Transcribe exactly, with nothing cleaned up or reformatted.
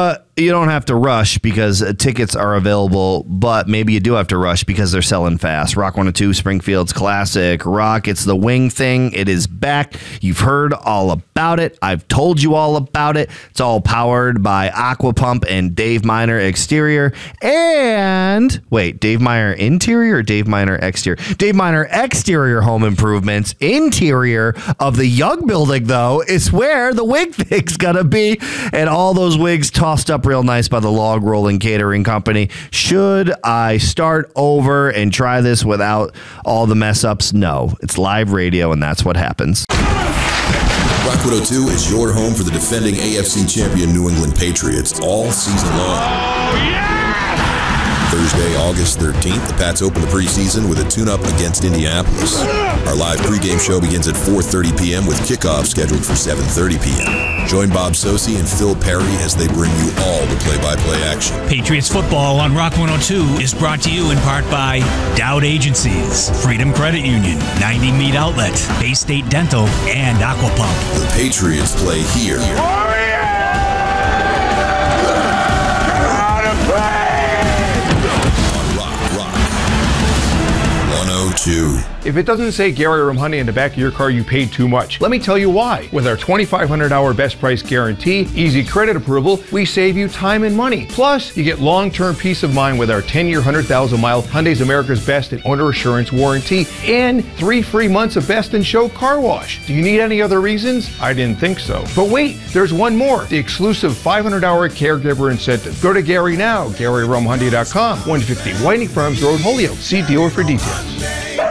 But you don't have to rush because uh, tickets are available, but maybe you do have to rush because they're selling fast. Rock one oh two, Springfield's classic rock. It's the wing thing. It is back. You've heard all about it. I've told you all about it. It's all powered by Aqua Pump and Dave Miner Exterior. And wait, Dave Miner Interior or Dave Miner Exterior? Dave Miner Exterior Home Improvements. Interior of the Young Building, though, is where the wig thing's gonna be. And all those wigs tossed up real nice by the Log Rolling Catering Company. Should I start over and try this without all the mess ups? No, it's live radio and that's what happens. Rock one oh two is your home for the defending A F C champion New England Patriots all season long. Oh, yeah! Thursday, August thirteenth, the Pats open the preseason with a tune-up against Indianapolis. Our live pregame show begins at four thirty p.m. with kickoff scheduled for seven thirty p.m. Join Bob Sosi and Phil Perry as they bring you all the play-by-play action. Patriots football on Rock one oh two is brought to you in part by Dowd Agencies, Freedom Credit Union, ninety Meat Outlet, Bay State Dental, and Aqua Pump. The Patriots play here. Oh, yeah! one oh two. If it doesn't say Gary Rum Honey in the back of your car, you paid too much. Let me tell you why. With our twenty-five hundred hour best price guarantee, easy credit approval, we save you time and money. Plus, you get long-term peace of mind with our ten year, one hundred thousand mile Hyundai's America's Best and Owner Assurance warranty and three free months of Best in Show car wash. Do you need any other reasons? I didn't think so. But wait, there's one more. The exclusive five hundred hour caregiver incentive. Go to Gary now, Gary Rum Hyundai dot com, one fifty Whiting Farms Road, Holyoke. See dealer for details.